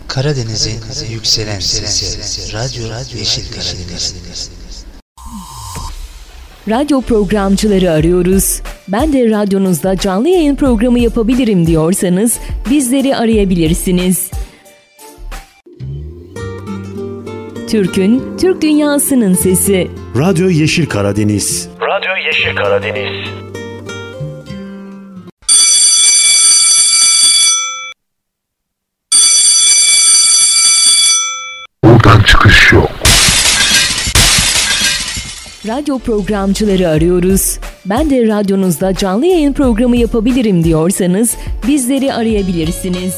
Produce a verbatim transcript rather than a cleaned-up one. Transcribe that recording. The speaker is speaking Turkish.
Karadeniz'in yükselen sesi, Radyo Yeşil Karadeniz. Radyo programcıları arıyoruz. Ben de radyonuzda canlı yayın programı yapabilirim diyorsanız bizleri arayabilirsiniz. Türk'ün, Türk dünyasının sesi. Radyo Yeşil Karadeniz. Radyo Yeşil Karadeniz. Buradan çıkış yok. Radyo programcıları arıyoruz. Ben de radyonuzda canlı yayın programı yapabilirim diyorsanız bizleri arayabilirsiniz.